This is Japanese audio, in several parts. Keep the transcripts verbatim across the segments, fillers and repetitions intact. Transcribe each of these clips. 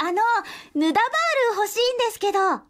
あのヌダバール欲しいんですけど。 あ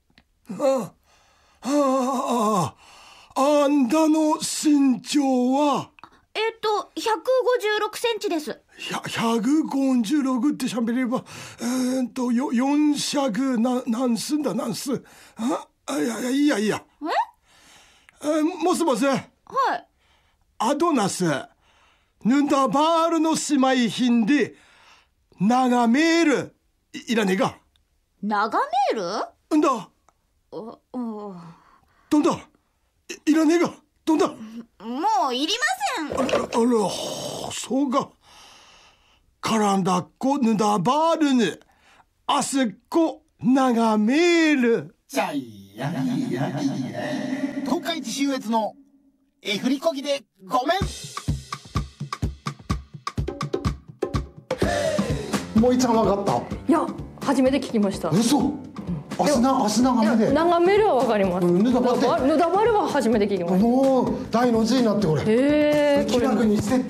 あああんだの身長はえっとひゃくごじゅうろくセンチです。 ひゃひゃくごじゅうろくってしゃべればえー、っとよよん尺ななんすんだなんすああいやいやいやいやええもしもし。はい。アドナスヌダバールの姉妹品で長メール い, いらねえか。 長メールんだおおどんだ い, いらねえかどんだ。 もういりません。 あらあらそうか。絡んだっこぬだばるぬあすっこ長メールじゃいやいやいや東海地秀越のえふりこぎでごめん。 もいちゃんわかった？ いや初めて聞きました。 嘘。足な足長めで。 長めるはわかります。 ぬだばって。 ぬだばるは初めて聞きました。 もう大の字になってこれ。 へえ。 気楽にしてって。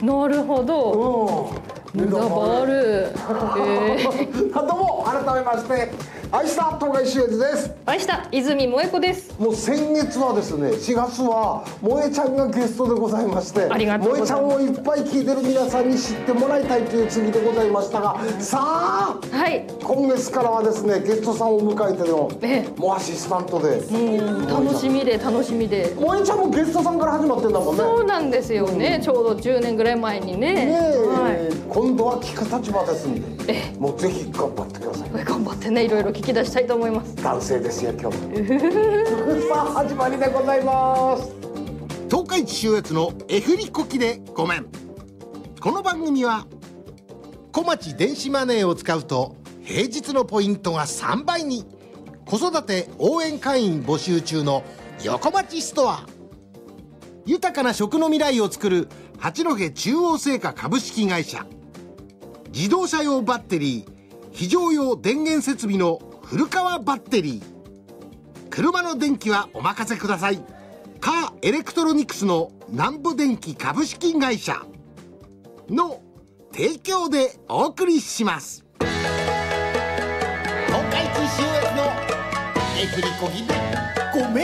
なるほど。ぬだばる。 どうも改めまして愛した東海秀越です。 愛した泉萌子です。 もう先月はですねしがつは萌えちゃんがゲストでございまして、 ありがとうございます。 萌えちゃんをいっぱい聞いてる皆さんに知ってもらいたいという次でございましたが、さあ、 はい、 今月からはですねゲストさんを迎えての、 ええ、 もうアシスタントで、 もう楽しみで楽しみで。 萌えちゃんもゲストさんから始まってんだもんね。 そうなんですよね、うん、ちょうどじゅうねんぐらい前にね。 ねえ、 はい、 今度は聞く立場ですんで、ええ、もうぜひ頑張ってください。 頑張ってね、いろいろ聞き出したいと思います。 男性ですよ今日さあ始まりでございます。 東海地秀越のえふりこきでごめん。この番組は小町電子マネーを使うと平日のポイントがさんばいに。子育て応援会員募集中の横町ストア、豊かな食の未来を作る八戸中央製菓株式会社、自動車用バッテリー非常用電源設備の古川バッテリー、車の電気はお任せくださいカーエレクトロニクスの南部電機株式会社の提供でお送りします。東海地秀越のえふりこぎでごめん。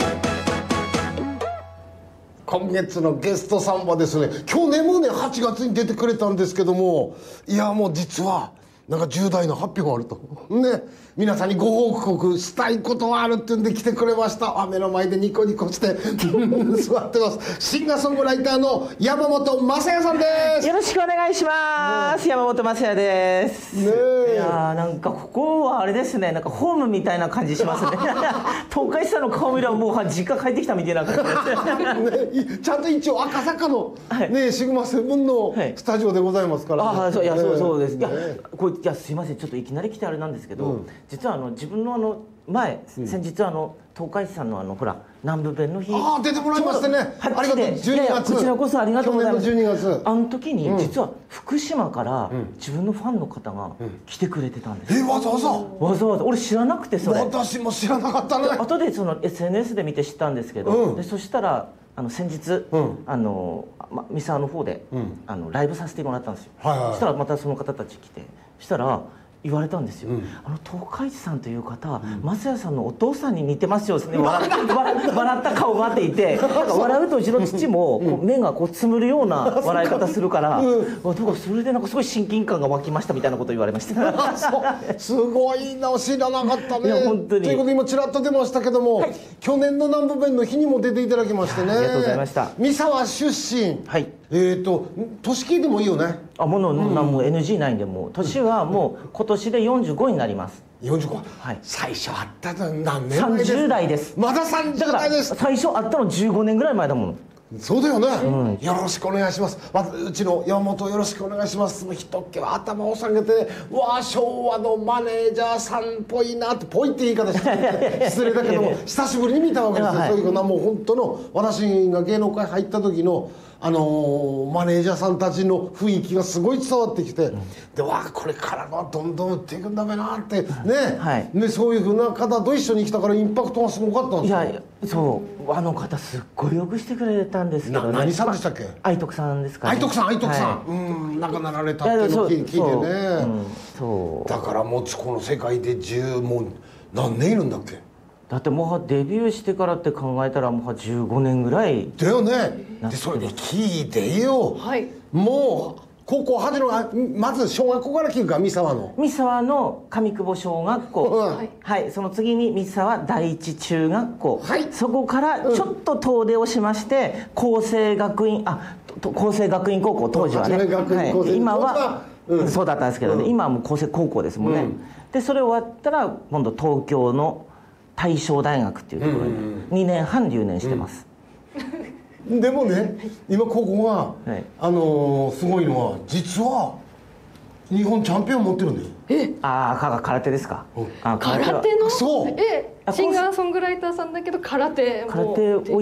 今月のゲストさんはですね、去年もねはちがつに出てくれたんですけども、いやもう実はなんか重大な発表があるとね、皆さんにご報告したいことがあるっていうんで来てくれました。あ、目の前でニコニコして座ってます。シンガーソングライターの山本雅也さんです。 よろしくお願いします、ね、山本雅也です。ねえ、いやなんかここはあれですね、なんかホームみたいな感じしますね東海市さんの顔見ればもう実家帰ってきたみたいな感じです、 ね、ちゃんと一応赤坂の、はいね、シグマセブンのスタジオでございますから、ね、 はい、あそういや、ね、そうそうです、ね、いやこういやすいません、ちょっといきなり来てあれなんですけど、うん、実はあの自分のあの前、うん、先日あの東海市さんのあのほら南部弁の日、 ああ出てもらいましてね、ありがとう。じゅうにがつ、 こちらこそありがとうございます。 去年のじゅうにがつ、 あの時に、うん、実は福島から自分のファンの方が来てくれてたんです、うん、 えわざわざわざわざ俺知らなくて、それ私も知らなかったね。 後でその エスエヌエス で見て知ったんですけど、うん、でそしたらあの先日、うん、あのま三沢の方で、うん、あのライブさせてもらったんですよ、はいはい、そしたらまたその方たち来て、そしたら言われたんですよ、うん、あの東海市さんという方、雅也さんのお父さんに似てますよって笑笑った顔があっていて、なんか笑うとうちの父もこう目がこうつむるような笑い方するから、うん、だからそれでなんかすごい親近感が湧きましたみたいなこと言われましたすごいな、知らなかったね。 いや本当にということで今ちらっと出ましたけども、はい、去年の南部弁の日にも出ていただきましてね、 ありがとうございました。 三沢出身、はい、えっと年聞いてもいいよね。 あ、もの、うん、もう エヌジー ないんで、もう年はもう今年でよんじゅうごになります。 よんじゅうご、はい、最初あったの何年前ですか？ さんじゅう代です。 まださんじゅう代です。 最初あったのじゅうごねんぐらい前だもん。 そうだよね、うん、よろしくお願いします。うちの山本よろしくお願いします。ひとっけは頭を下げて、わあ昭和のマネージャーさんっぽいなって、ぽいって言い方して失礼だけども久しぶりに見たわけですよ、はい、そういうのはもう本当の私が芸能界入った時のあのーマネージャーさんたちの雰囲気がすごい伝わってきて、でわあこれからはどんどん打っていくんだべなってね、 はいでそういうふうな方と一緒に来たからインパクトがすごかったんですよ。 いやそうあの方すっごいよくしてくれたんですけど、ね、 な何さんでしたっけ？ 愛徳さんですかね。 愛徳さん愛徳さん、 はうん亡くなられたっていういやそうのを聞いてそうね、 うんそうだからもうこの世界でじゅうもう何年いるんだっけ？ だってもうデビューしてからって考えたらもうじゅうごねんぐらい。 だよね。でそれで聞いてよ、 はいもう高校はじのあまず小学校から聞くか三沢の三沢の上久保小学校、 うんはい、その次に三沢第一中学校、 はいそこからちょっと遠出をしまして厚生学院あと厚生学院高校当時はね、 厚生学院高校はい、今は、 当時はうんそうだったんですけどね、今はもう厚生高校ですもんね、 うんでそれ終わったら今度東京の大正大学っていうところににねんはん留年してます、 でもね今ここが、 はいあのーすごいのは実は日本チャンピオン持ってるんだよ。 ああか空手ですか、あ空は手のそうえシンガーソングライターさんだけど空手も空手を